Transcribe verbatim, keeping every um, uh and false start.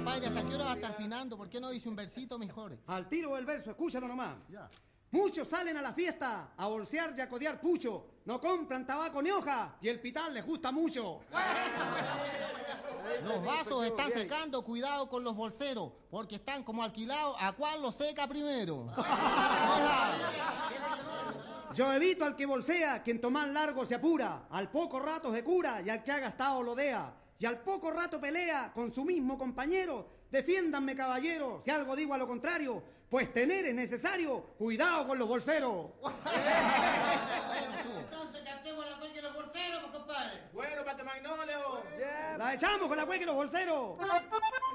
compadre, ¿hasta qué hora va a estar finando? ¿Por qué no dice un versito mejor? Al tiro el verso, escúchalo nomás. Ya. Muchos salen a la fiesta a bolsear y a codear pucho. No compran tabaco ni hoja y el pital les gusta mucho. Los vasos están secando, cuidado con los bolseros, porque están como alquilados, ¿a cuál lo seca primero? Oiga. Yo evito al que bolsea, quien tomar largo se apura, al poco rato se cura y al que ha gastado lo dea, y al poco rato pelea con su mismo compañero. Defiéndanme, caballero, si algo digo a lo contrario, pues tener es necesario, cuidado con los bolseros. Entonces cantemos la cueca de los bolseros, pues, compadre. Bueno, Pate Magnolio. La echamos con la cueca y los bolseros.